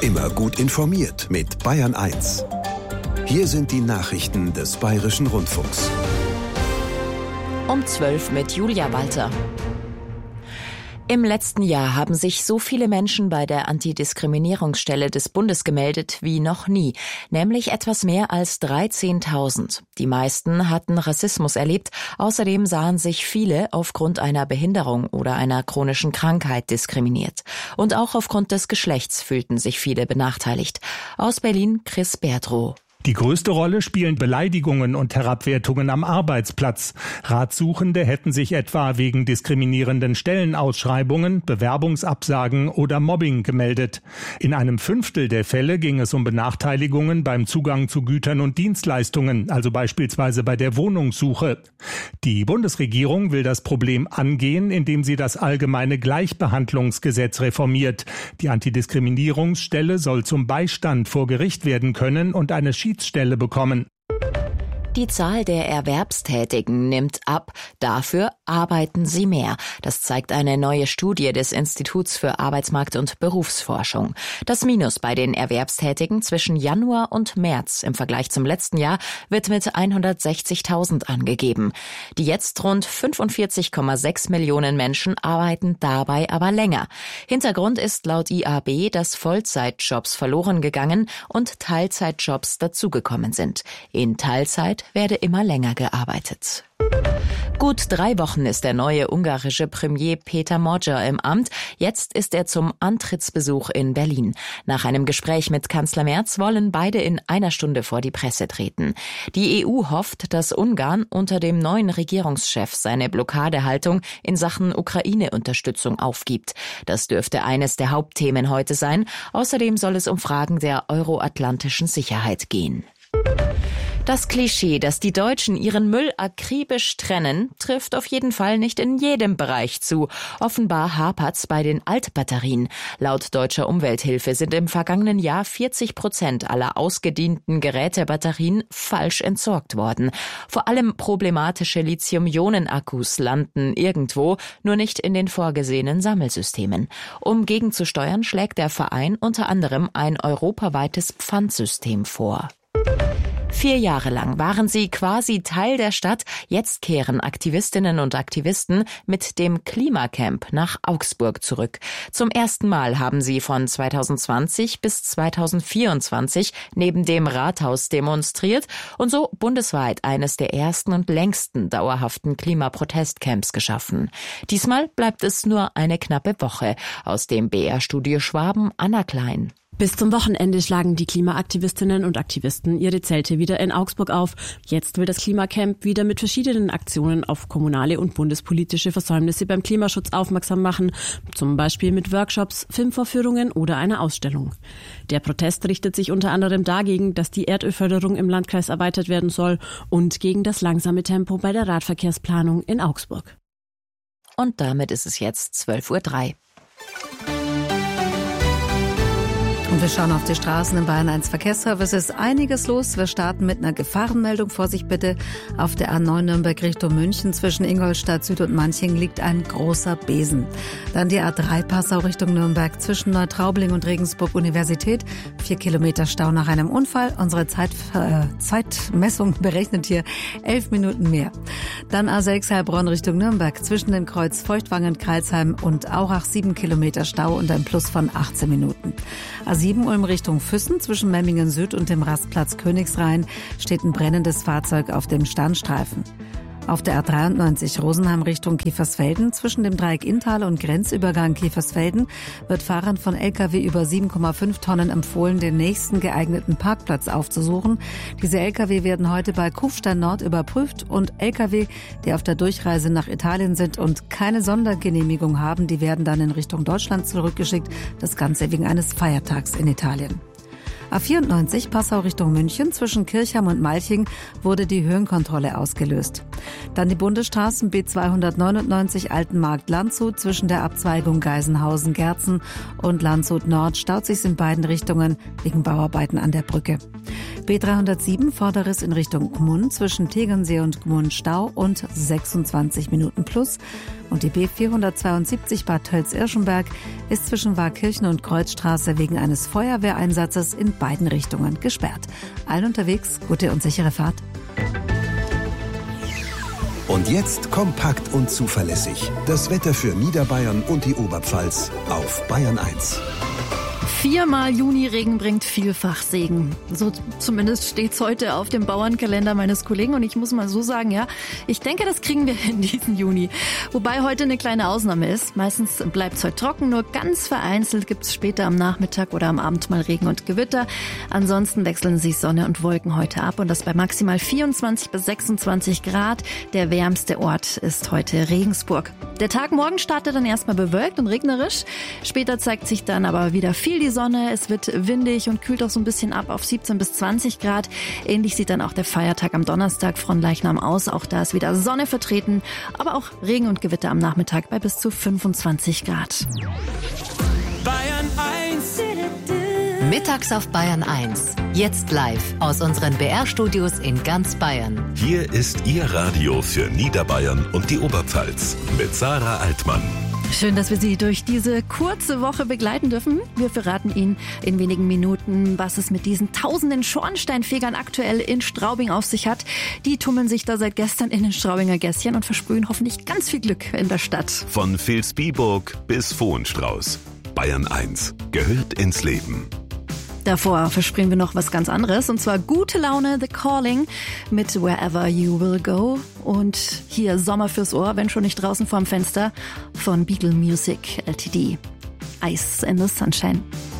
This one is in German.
Immer gut informiert mit Bayern 1. Hier sind die Nachrichten des Bayerischen Rundfunks. Um 12 mit Julia Walter. Im letzten Jahr haben sich so viele Menschen bei der Antidiskriminierungsstelle des Bundes gemeldet wie noch nie, nämlich etwas mehr als 13.000. Die meisten hatten Rassismus erlebt. Außerdem sahen sich viele aufgrund einer Behinderung oder einer chronischen Krankheit diskriminiert. Und auch aufgrund des Geschlechts fühlten sich viele benachteiligt. Aus Berlin Chris Berdrow. Die größte Rolle spielen Beleidigungen und Herabwertungen am Arbeitsplatz. Ratsuchende hätten sich etwa wegen diskriminierenden Stellenausschreibungen, Bewerbungsabsagen oder Mobbing gemeldet. In einem Fünftel der Fälle ging es um Benachteiligungen beim Zugang zu Gütern und Dienstleistungen, also beispielsweise bei der Wohnungssuche. Die Bundesregierung will das Problem angehen, indem sie das allgemeine Gleichbehandlungsgesetz reformiert. Die Antidiskriminierungsstelle soll zum Beistand vor Gericht werden können und eine Schiedsstelle bekommen. Die Zahl der Erwerbstätigen nimmt ab, dafür arbeiten sie mehr. Das zeigt eine neue Studie des Instituts für Arbeitsmarkt- und Berufsforschung. Das Minus bei den Erwerbstätigen zwischen Januar und März im Vergleich zum letzten Jahr wird mit 160.000 angegeben. Die jetzt rund 45,6 Millionen Menschen arbeiten dabei aber länger. Hintergrund ist laut IAB, dass Vollzeitjobs verloren gegangen und Teilzeitjobs dazugekommen sind. In Teilzeit werde immer länger gearbeitet. Gut 3 Wochen ist der neue ungarische Premier Péter Magyar im Amt. Jetzt ist er zum Antrittsbesuch in Berlin. Nach einem Gespräch mit Kanzler Merz wollen beide in einer Stunde vor die Presse treten. Die EU hofft, dass Ungarn unter dem neuen Regierungschef seine Blockadehaltung in Sachen Ukraine-Unterstützung aufgibt. Das dürfte eines der Hauptthemen heute sein. Außerdem soll es um Fragen der euroatlantischen Sicherheit gehen. Das Klischee, dass die Deutschen ihren Müll akribisch trennen, trifft auf jeden Fall nicht in jedem Bereich zu. Offenbar hapert's bei den Altbatterien. Laut Deutscher Umwelthilfe sind im vergangenen Jahr 40% aller ausgedienten Gerätebatterien falsch entsorgt worden. Vor allem problematische Lithium-Ionen-Akkus landen irgendwo, nur nicht in den vorgesehenen Sammelsystemen. Um gegenzusteuern, schlägt der Verein unter anderem ein europaweites Pfandsystem vor. 4 Jahre lang waren sie quasi Teil der Stadt. Jetzt kehren Aktivistinnen und Aktivisten mit dem Klimacamp nach Augsburg zurück. Zum ersten Mal haben sie von 2020 bis 2024 neben dem Rathaus demonstriert und so bundesweit eines der ersten und längsten dauerhaften Klimaprotestcamps geschaffen. Diesmal bleibt es nur eine knappe Woche. Aus dem BR-Studio Schwaben, Anna Klein. Bis zum Wochenende schlagen die Klimaaktivistinnen und Aktivisten ihre Zelte wieder in Augsburg auf. Jetzt will das Klimacamp wieder mit verschiedenen Aktionen auf kommunale und bundespolitische Versäumnisse beim Klimaschutz aufmerksam machen. Zum Beispiel mit Workshops, Filmvorführungen oder einer Ausstellung. Der Protest richtet sich unter anderem dagegen, dass die Erdölförderung im Landkreis erweitert werden soll und gegen das langsame Tempo bei der Radverkehrsplanung in Augsburg. Und damit ist es jetzt 12:03 Uhr. Und wir schauen auf die Straßen im Bayern 1 Verkehrsservice. Es ist einiges los. Wir starten mit einer Gefahrenmeldung. Vorsicht bitte. Auf der A9 Nürnberg Richtung München zwischen Ingolstadt Süd und Manching liegt ein großer Besen. Dann die A3 Passau Richtung Nürnberg zwischen Neutraubling und Regensburg Universität. 4 Kilometer Stau nach einem Unfall. Unsere Zeitmessung berechnet hier 11 Minuten mehr. Dann A6 Heilbronn Richtung Nürnberg zwischen dem Kreuz Feuchtwangen, Kreilsheim und Aurach 7 Kilometer Stau und ein Plus von 18 Minuten. A7 Ulm Richtung Füssen zwischen Memmingen Süd und dem Rastplatz Königsrhein steht ein brennendes Fahrzeug auf dem Standstreifen. Auf der A93 Rosenheim Richtung Kiefersfelden zwischen dem Dreieck Inntal und Grenzübergang Kiefersfelden wird Fahrern von Lkw über 7,5 Tonnen empfohlen, den nächsten geeigneten Parkplatz aufzusuchen. Diese Lkw werden heute bei Kufstein Nord überprüft und Lkw, die auf der Durchreise nach Italien sind und keine Sondergenehmigung haben, die werden dann in Richtung Deutschland zurückgeschickt. Das Ganze wegen eines Feiertags in Italien. A94 Passau Richtung München zwischen Kirchheim und Malching wurde die Höhenkontrolle ausgelöst. Dann die Bundesstraßen B299 Altenmarkt-Landshut zwischen der Abzweigung Geisenhausen-Gerzen und Landshut Nord staut sich in beiden Richtungen wegen Bauarbeiten an der Brücke. B307 Vorderriss in Richtung Gmund zwischen Tegernsee und Gmund Stau und 26 Minuten plus. Und die B472 Bad Tölz-Irschenberg ist zwischen Waakirchen und Kreuzstraße wegen eines Feuerwehreinsatzes in beiden Richtungen gesperrt. Allen unterwegs gute und sichere Fahrt. Und jetzt kompakt und zuverlässig. Das Wetter für Niederbayern und die Oberpfalz auf Bayern 1. 4-mal Juniregen bringt vielfach Segen. So zumindest steht's heute auf dem Bauernkalender meines Kollegen. Und ich muss mal so sagen, ja, ich denke, das kriegen wir in diesen Juni. Wobei heute eine kleine Ausnahme ist. Meistens bleibt's heute trocken, nur ganz vereinzelt gibt's später am Nachmittag oder am Abend mal Regen und Gewitter. Ansonsten wechseln sich Sonne und Wolken heute ab und das bei maximal 24 bis 26 Grad. Der wärmste Ort ist heute Regensburg. Der Tag morgen startet dann erstmal bewölkt und regnerisch. Später zeigt sich dann aber wieder viel die Sonne. Es wird windig und kühlt auch so ein bisschen ab auf 17 bis 20 Grad. Ähnlich sieht dann auch der Feiertag am Donnerstag von Leichnam aus. Auch da ist wieder Sonne vertreten, aber auch Regen und Gewitter am Nachmittag bei bis zu 25 Grad. Bayern 1. Mittags auf Bayern 1. Jetzt live aus unseren BR-Studios in ganz Bayern. Hier ist Ihr Radio für Niederbayern und die Oberpfalz mit Sarah Altmann. Schön, dass wir Sie durch diese kurze Woche begleiten dürfen. Wir verraten Ihnen in wenigen Minuten, was es mit diesen tausenden Schornsteinfegern aktuell in Straubing auf sich hat. Die tummeln sich da seit gestern in den Straubinger Gässchen und versprühen hoffentlich ganz viel Glück in der Stadt. Von Vilsbiburg bis Vohenstrauß. Bayern 1 gehört ins Leben. Davor versprechen wir noch was ganz anderes, und zwar gute Laune, The Calling mit Wherever You Will Go. Und hier Sommer fürs Ohr, wenn schon nicht draußen vorm Fenster, von Beagle Music Ltd. Ice in the Sunshine.